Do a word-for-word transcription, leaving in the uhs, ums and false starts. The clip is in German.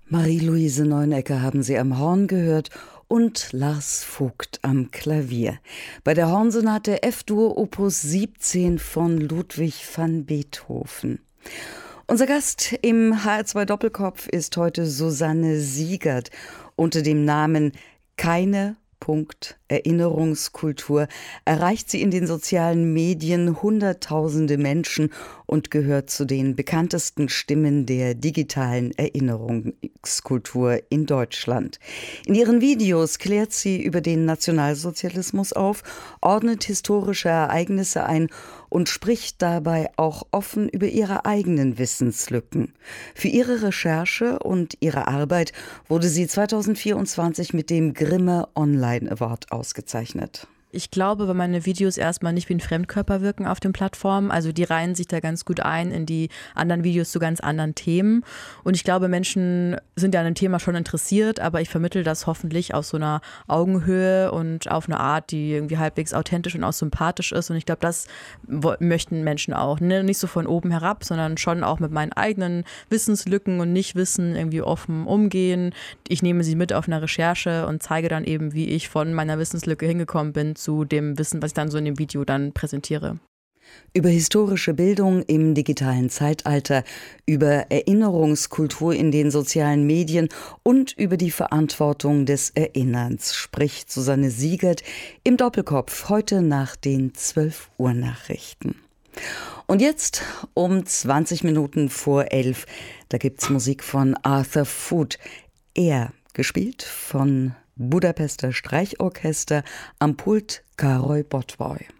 Marie-Louise Neunecker haben Sie am Horn gehört und Lars Vogt am Klavier. Bei der Hornsonate F-Dur Opus siebzehn von Ludwig van Beethoven. Unser Gast im H R zwei Doppelkopf ist heute Susanne Siegert unter dem Namen Keine Punkt Erinnerungskultur erreicht sie in den sozialen Medien Hunderttausende Menschen und gehört zu den bekanntesten Stimmen der digitalen Erinnerungskultur in Deutschland. In ihren Videos klärt sie über den Nationalsozialismus auf, ordnet historische Ereignisse ein und spricht dabei auch offen über ihre eigenen Wissenslücken. Für ihre Recherche und ihre Arbeit wurde sie zweitausendvierundzwanzig mit dem Grimme Online Award ausgezeichnet. Ich glaube, weil meine Videos erstmal nicht wie ein Fremdkörper wirken auf den Plattformen. Also die reihen sich da ganz gut ein in die anderen Videos zu ganz anderen Themen. Und ich glaube, Menschen sind ja an dem Thema schon interessiert, aber ich vermittle das hoffentlich auf so einer Augenhöhe und auf eine Art, die irgendwie halbwegs authentisch und auch sympathisch ist. Und ich glaube, das möchten Menschen auch. Ne? Nicht so von oben herab, sondern schon auch mit meinen eigenen Wissenslücken und Nichtwissen irgendwie offen umgehen. Ich nehme sie mit auf eine Recherche und zeige dann eben, wie ich von meiner Wissenslücke hingekommen bin zu dem Wissen, was ich dann so in dem Video dann präsentiere. Über historische Bildung im digitalen Zeitalter, über Erinnerungskultur in den sozialen Medien und über die Verantwortung des Erinnerns spricht Susanne Siegert im Doppelkopf heute nach den zwölf Uhr Nachrichten. Und jetzt um zwanzig Minuten vor elf, da gibt's Musik von Arthur Foot. Er, gespielt von Budapester Streichorchester, am Pult Károly Botboy.